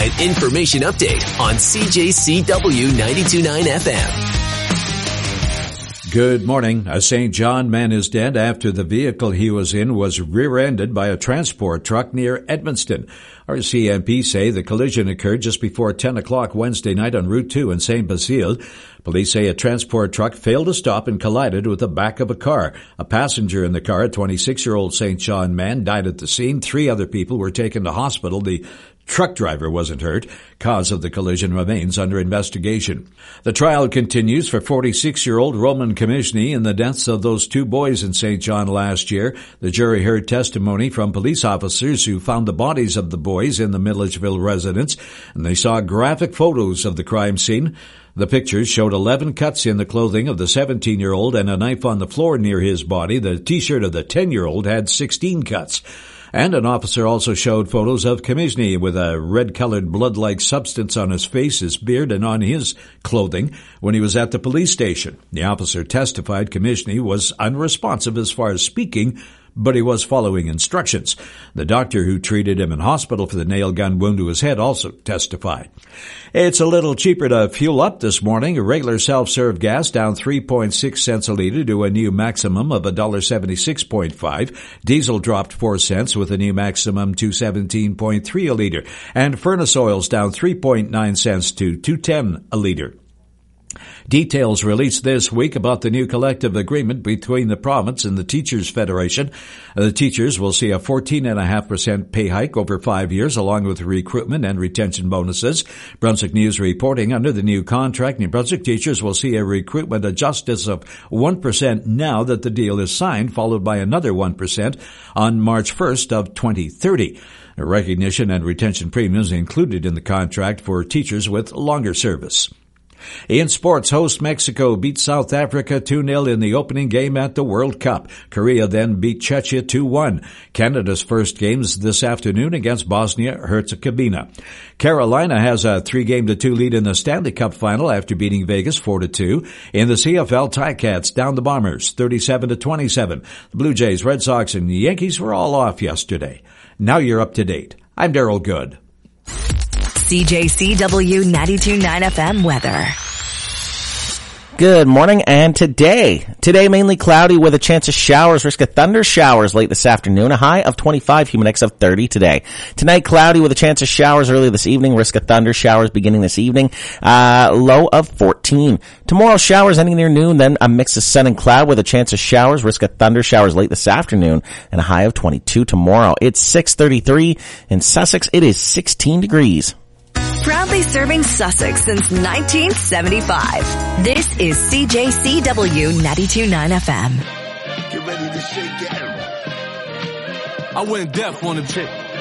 an information update on CJCW 92.9 FM. Good morning. A St. John man is dead after the vehicle he was in was rear-ended by a transport truck near Edmundston. RCMP say the collision occurred just before 10 o'clock Wednesday night on Route 2 in St. Basile. Police say a transport truck failed to stop and collided with the back of a car. A passenger in the car, a 26-year-old St. John man, died at the scene. 3 other people were taken to hospital. The truck driver wasn't hurt. Cause of the collision remains under investigation. The trial continues for 46-year-old Roman Komishny in the deaths of those 2 boys in St. John last year. The jury heard testimony from police officers who found the bodies of the boys in the Milledgeville residence, and they saw graphic photos of the crime scene. The pictures showed 11 cuts in the clothing of the 17-year-old and a knife on the floor near his body. The T-shirt of the 10-year-old had 16 cuts. And an officer also showed photos of Komishny with a red-colored blood-like substance on his face, his beard, and on his clothing when he was at the police station. The officer testified Komishny was unresponsive as far as speaking, but he was following instructions. The doctor who treated him in hospital for the nail gun wound to his head also testified. It's a little cheaper to fuel up this morning. A regular self-serve gas down 3.6 cents a liter to a new maximum of $1.76.5. Diesel dropped 4 cents with a new maximum to 17.3 a liter. And furnace oils down 3.9 cents to $2.10 a liter. Details released this week about the new collective agreement between the province and the Teachers Federation. The teachers will see a 14.5% pay hike over 5 years, along with recruitment and retention bonuses. Brunswick News reporting under the new contract, New Brunswick teachers will see a recruitment adjustment of 1% now that the deal is signed, followed by another 1% on March 1st of 2030. Recognition and retention premiums included in the contract for teachers with longer service. In sports, host Mexico beat South Africa 2-0 in the opening game at the World Cup. Korea then beat Czechia 2-1. Canada's first games this afternoon against Bosnia-Herzegovina. Carolina has a 3-2 lead in the Stanley Cup final after beating Vegas 4-2. In the CFL, Ticats down the Bombers 37-27. The Blue Jays, Red Sox, and Yankees were all off yesterday. Now you're up to date. I'm Daryl Good. CJCW 92.9 FM weather. Good morning, and today mainly cloudy with a chance of showers, risk of thunder showers late this afternoon, a high of 25, humid index of 30 today. Tonight, cloudy with a chance of showers early this evening, risk of thunder showers beginning this evening, low of 14. Tomorrow, showers ending near noon, then a mix of sun and cloud with a chance of showers, risk of thunder showers late this afternoon, and a high of 22 tomorrow. It's 6:33 in Sussex. It is 16 degrees. Proudly serving Sussex since 1975. This is CJCW 92.9 FM. Get ready to shake it. I went deaf on the chick.